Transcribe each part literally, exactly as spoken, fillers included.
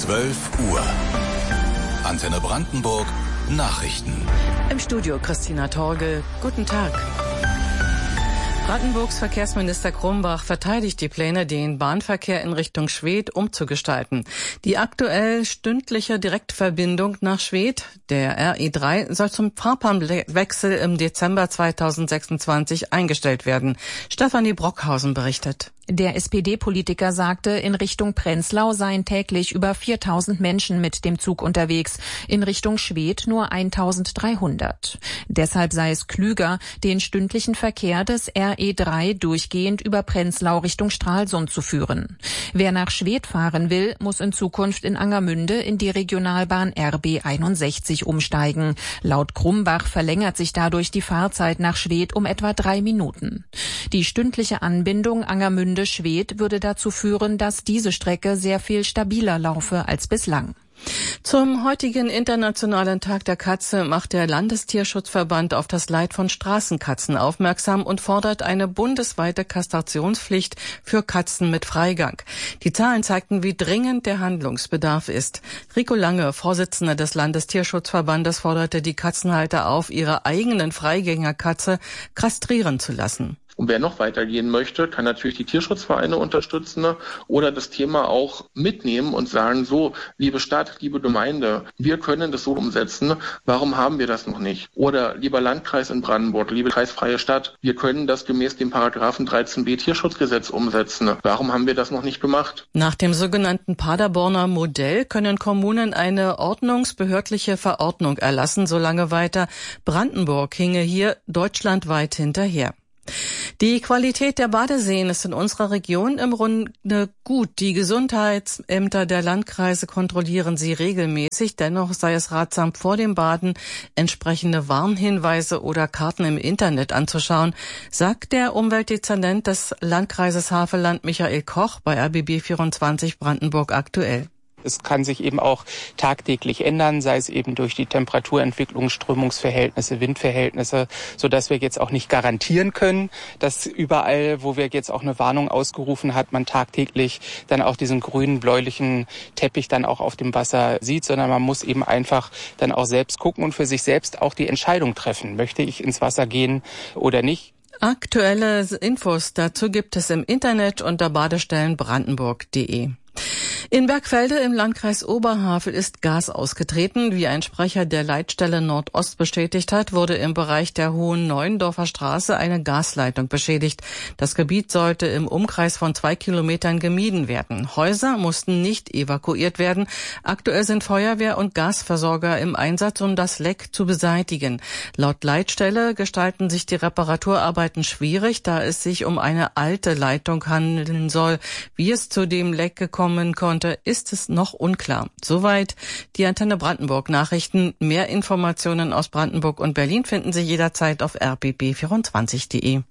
zwölf Uhr. Antenne Brandenburg Nachrichten. Im Studio Christina Torge. Guten Tag. Brandenburgs Verkehrsminister Krumbach verteidigt die Pläne, den Bahnverkehr in Richtung Schwedt umzugestalten. Die aktuell stündliche Direktverbindung nach Schwedt, der R E drei, soll zum Fahrplanwechsel im Dezember zweitausendsechsundzwanzig eingestellt werden. Stefanie Brockhausen berichtet. Der S P D-Politiker sagte, in Richtung Prenzlau seien täglich über viertausend Menschen mit dem Zug unterwegs, in Richtung Schwedt nur eintausenddreihundert. Deshalb sei es klüger, den stündlichen Verkehr des R E drei durchgehend über Prenzlau Richtung Stralsund zu führen. Wer nach Schwedt fahren will, muss in Zukunft in Angermünde in die Regionalbahn R B einundsechzig umsteigen. Laut Krumbach verlängert sich dadurch die Fahrzeit nach Schwedt um etwa drei Minuten. Die stündliche Anbindung Angermünde Schwedt würde dazu führen, dass diese Strecke sehr viel stabiler laufe als bislang. Zum heutigen Internationalen Tag der Katze macht der Landestierschutzverband auf das Leid von Straßenkatzen aufmerksam und fordert eine bundesweite Kastrationspflicht für Katzen mit Freigang. Die Zahlen zeigten, wie dringend der Handlungsbedarf ist. Rico Lange, Vorsitzender des Landestierschutzverbandes, forderte die Katzenhalter auf, ihre eigenen Freigängerkatze kastrieren zu lassen. Und wer noch weitergehen möchte, kann natürlich die Tierschutzvereine unterstützen oder das Thema auch mitnehmen und sagen, so, liebe Stadt, liebe Gemeinde, wir können das so umsetzen, warum haben wir das noch nicht? Oder lieber Landkreis in Brandenburg, liebe kreisfreie Stadt, wir können das gemäß dem Paragraphen dreizehn b Tierschutzgesetz umsetzen. Warum haben wir das noch nicht gemacht? Nach dem sogenannten Paderborner Modell können Kommunen eine ordnungsbehördliche Verordnung erlassen, solange weiter. Brandenburg hinge hier deutschlandweit hinterher. Die Qualität der Badeseen ist in unserer Region im Grunde gut. Die Gesundheitsämter der Landkreise kontrollieren sie regelmäßig. Dennoch sei es ratsam, vor dem Baden entsprechende Warnhinweise oder Karten im Internet anzuschauen, sagt der Umweltdezernent des Landkreises Havelland Michael Koch bei R B B vierundzwanzig Brandenburg aktuell. Es kann sich eben auch tagtäglich ändern, sei es eben durch die Temperaturentwicklung, Strömungsverhältnisse, Windverhältnisse, sodass wir jetzt auch nicht garantieren können, dass überall, wo wir jetzt auch eine Warnung ausgerufen hat, man tagtäglich dann auch diesen grünen, bläulichen Teppich dann auch auf dem Wasser sieht, sondern man muss eben einfach dann auch selbst gucken und für sich selbst auch die Entscheidung treffen. Möchte ich ins Wasser gehen oder nicht? Aktuelle Infos dazu gibt es im Internet unter badestellenbrandenburg punkt de. In Bergfelde im Landkreis Oberhavel ist Gas ausgetreten. Wie ein Sprecher der Leitstelle Nordost bestätigt hat, wurde im Bereich der Hohen Neuendorfer Straße eine Gasleitung beschädigt. Das Gebiet sollte im Umkreis von zwei Kilometern gemieden werden. Häuser mussten nicht evakuiert werden. Aktuell sind Feuerwehr und Gasversorger im Einsatz, um das Leck zu beseitigen. Laut Leitstelle gestalten sich die Reparaturarbeiten schwierig, da es sich um eine alte Leitung handeln soll. Wie es zu dem Leck gekommen konnte, ist es noch unklar. Soweit die Antenne Brandenburg Nachrichten. Mehr Informationen aus Brandenburg und Berlin finden Sie jederzeit auf r b b vierundzwanzig punkt de.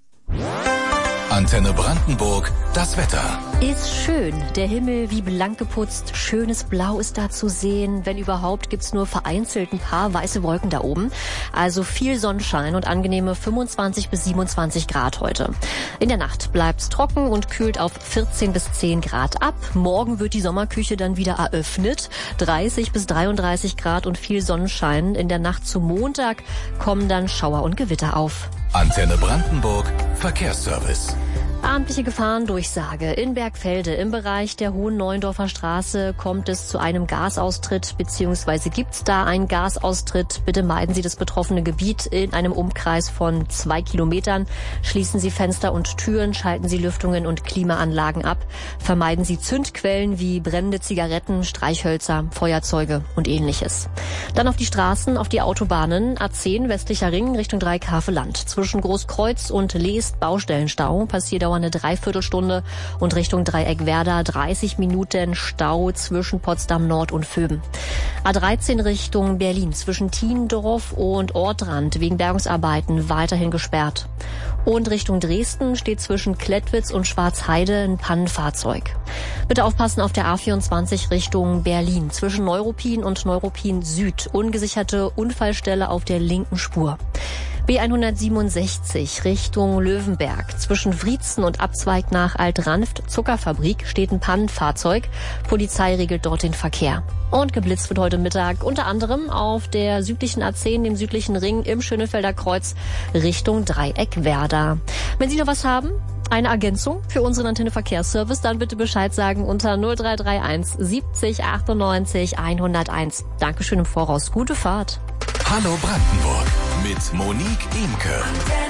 Antenne Brandenburg, das Wetter. Ist schön. Der Himmel wie blank geputzt. Schönes Blau ist da zu sehen. Wenn überhaupt, gibt's nur vereinzelt ein paar weiße Wolken da oben. Also viel Sonnenschein und angenehme fünfundzwanzig bis siebenundzwanzig Grad heute. In der Nacht bleibt's trocken und kühlt auf vierzehn bis zehn Grad ab. Morgen wird die Sommerküche dann wieder eröffnet. dreißig bis dreiunddreißig Grad und viel Sonnenschein. In der Nacht zum Montag kommen dann Schauer und Gewitter auf. Antenne Brandenburg, Verkehrsservice. Abendliche Gefahrendurchsage. In Bergfelde im Bereich der Hohen Neuendorfer Straße kommt es zu einem Gasaustritt, beziehungsweise gibt's da einen Gasaustritt. Bitte meiden Sie das betroffene Gebiet in einem Umkreis von zwei Kilometern. Schließen Sie Fenster und Türen, schalten Sie Lüftungen und Klimaanlagen ab. Vermeiden Sie Zündquellen wie brennende Zigaretten, Streichhölzer, Feuerzeuge und ähnliches. Dann auf die Straßen, auf die Autobahnen. A zehn westlicher Ring Richtung Dreieck-Havelland. Zwischen Großkreuz und Leest Baustellenstau passiert eine Dreiviertelstunde und Richtung Dreieck-Werder dreißig Minuten Stau zwischen Potsdam Nord und Vöben. A dreizehn Richtung Berlin zwischen Thiendorf und Ortrand wegen Bergungsarbeiten weiterhin gesperrt. Und Richtung Dresden steht zwischen Klettwitz und Schwarzheide ein Pannenfahrzeug. Bitte aufpassen auf der A vierundzwanzig Richtung Berlin zwischen Neuruppin und Neuruppin Süd. Ungesicherte Unfallstelle auf der linken Spur. B hundertsiebenundsechzig Richtung Löwenberg. Zwischen Wriezen und Abzweig nach Alt-Ranft Zuckerfabrik steht ein Pannenfahrzeug. Polizei regelt dort den Verkehr. Und geblitzt wird heute Mittag unter anderem auf der südlichen A zehn, dem südlichen Ring im Schönefelder Kreuz Richtung Dreieck Werder. Wenn Sie noch was haben, eine Ergänzung für unseren Antenne Verkehrsservice, dann bitte Bescheid sagen unter null drei drei eins siebzig achtundneunzig hunderteins. Dankeschön im Voraus. Gute Fahrt. Hallo Brandenburg mit Monique Imke.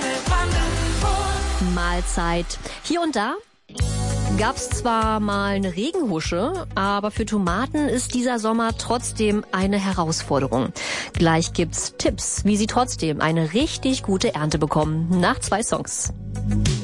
Mahlzeit. Hier und da gab's zwar mal eine Regenhusche, aber für Tomaten ist dieser Sommer trotzdem eine Herausforderung. Gleich gibt's Tipps, wie Sie trotzdem eine richtig gute Ernte bekommen. Nach zwei Songs.